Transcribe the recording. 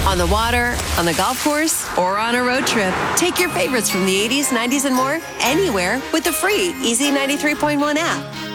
On the water, on the golf course, or on a road trip. Take your favorites from the 80s, 90s, and more anywhere with the free Easy 93.1 app.